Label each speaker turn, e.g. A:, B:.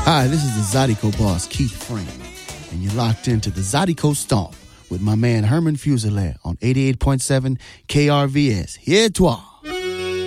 A: Hi, this is the Zydeco boss, Keith Frame, and you're locked into the Zydeco Stomp with my man Herman Fuselier on 88.7 KRVS. Here toi.